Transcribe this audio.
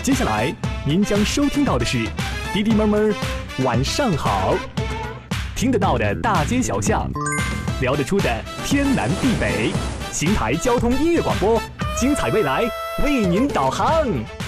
接下来您将收听到的是滴滴闷闷晚上好，听得到的大街小巷，聊得出的天南地北，邢台交通音乐广播，精彩未来为您导航。